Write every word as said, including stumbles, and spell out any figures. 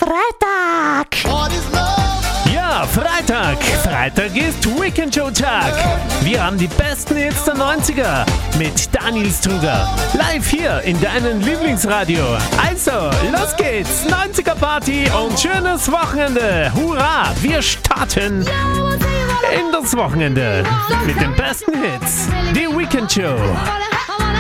Freitag. Ja, Freitag. Freitag ist Weekend Show Tag. Wir haben die besten Hits der neunziger mit Daniel Struger. Live hier in deinem Lieblingsradio. Also, los geht's. neunziger Party und schönes Wochenende. Hurra, wir starten in das Wochenende mit den besten Hits. Die Weekend Show.